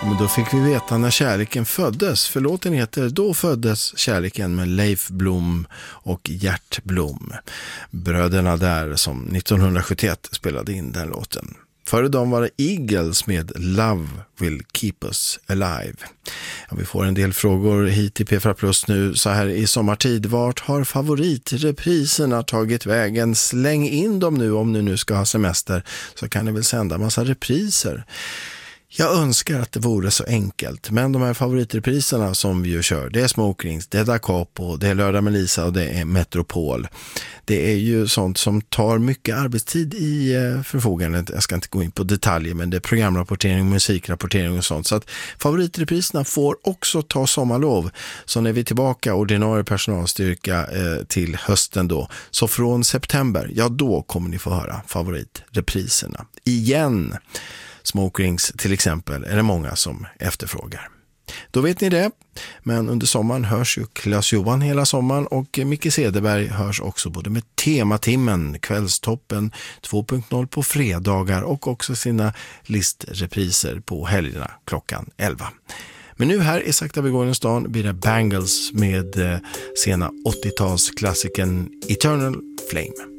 Men då fick vi veta när kärleken föddes. För låten heter Då föddes kärleken med Leif Blom och Gert Blom. Bröderna där som 1971 spelade in den låten. Före dem var det Eagles med Love Will Keep Us Alive. Ja, vi får en del frågor hit till P4 Plus nu så här i sommartid. Vart har favoritrepriserna tagit vägen? Släng in dem nu om ni nu ska ha semester, så kan ni väl sända massa repriser. Jag önskar att det vore så enkelt, men de här favoritrepriserna som vi ju kör, det är Smoke Rings, det är Da Capo, det är Lördag med Lisa och det är Metropol. Det är ju sånt som tar mycket arbetstid i förfogandet. Jag ska inte gå in på detaljer, men det är programrapportering, musikrapportering och sånt. Så att favoritrepriserna får också ta sommarlov. Så när vi är tillbaka ordinarie personalstyrka till hösten då, så från september, ja då kommer ni få höra favoritrepriserna igen. Smoke Rings till exempel är det många som efterfrågar. Då vet ni det, men under sommaren hörs ju Claes Johan hela sommaren och Micke Cederberg hörs också både med tematimmen, Kvällstoppen 2.0 på fredagar och också sina listrepriser på helgerna klockan 11. Men nu här i Sakta vi går i stan blir det Bangles med sena 80-talsklassikern Eternal Flame.